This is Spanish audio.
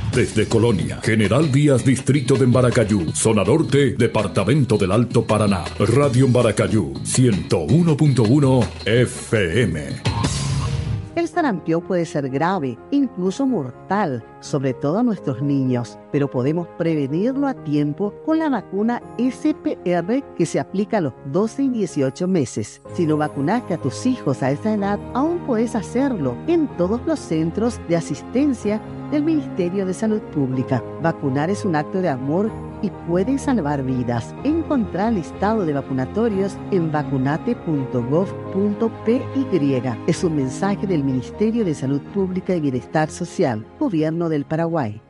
Desde Colonia, General Díaz, Distrito de Embaracayú, Zona Norte, Departamento del Alto Paraná. Radio Embaracayú, 101.1 FM. El sarampión puede ser grave, incluso mortal, sobre todo a nuestros niños, pero podemos prevenirlo a tiempo con la vacuna SPR que se aplica a los 12 y 18 meses. Si no vacunaste a tus hijos a esa edad, aún puedes hacerlo en todos los centros de asistencia del Ministerio de Salud Pública. Vacunar es un acto de amor y puede salvar vidas. Encontrá el listado de vacunatorios en vacunate.gov.py. Es un mensaje del Ministerio de Salud Pública y Bienestar Social, Gobierno del Paraguay.